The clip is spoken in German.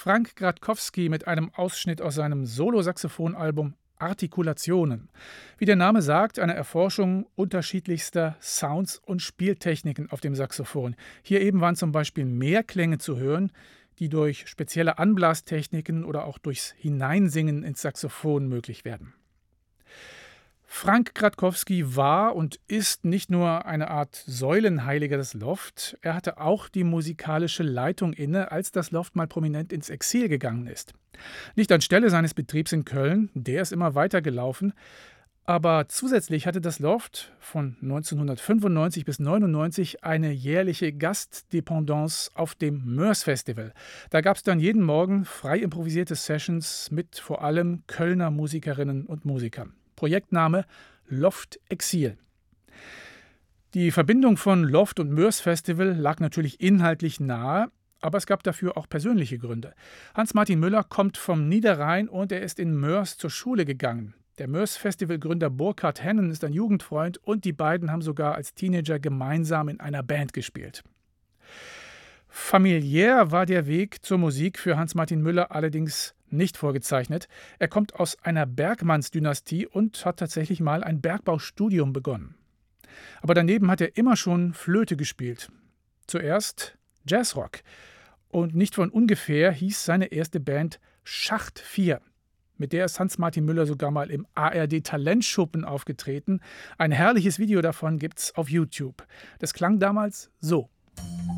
Frank Gradkowski mit einem Ausschnitt aus seinem Solo-Saxophon-Album Artikulationen. Wie der Name sagt, eine Erforschung unterschiedlichster Sounds und Spieltechniken auf dem Saxophon. Hier eben waren zum Beispiel Mehrklänge zu hören, die durch spezielle Anblastechniken oder auch durchs Hineinsingen ins Saxophon möglich werden. Frank Gradkowski war und ist nicht nur eine Art Säulenheiliger des Loft, er hatte auch die musikalische Leitung inne, als das Loft mal prominent ins Exil gegangen ist. Nicht anstelle seines Betriebs in Köln, der ist immer weitergelaufen, aber zusätzlich hatte das Loft von 1995 bis 1999 eine jährliche Gastdependance auf dem Mörs Festival. Da gab es dann jeden Morgen frei improvisierte Sessions mit vor allem Kölner Musikerinnen und Musikern. Projektname Loft Exil. Die Verbindung von Loft und Mörs Festival lag natürlich inhaltlich nahe, aber es gab dafür auch persönliche Gründe. Hans-Martin Müller kommt vom Niederrhein und er ist in Mörs zur Schule gegangen. Der Mörs Festival-Gründer Burkhard Hennen ist ein Jugendfreund und die beiden haben sogar als Teenager gemeinsam in einer Band gespielt. Familiär war der Weg zur Musik für Hans-Martin Müller allerdings nicht vorgezeichnet. Er kommt aus einer Bergmannsdynastie und hat tatsächlich mal ein Bergbaustudium begonnen. Aber daneben hat er immer schon Flöte gespielt. Zuerst Jazzrock. Und nicht von ungefähr hieß seine erste Band Schacht 4. Mit der ist Hans-Martin Müller sogar mal im ARD-Talentschuppen aufgetreten. Ein herrliches Video davon gibt's auf YouTube. Das klang damals so.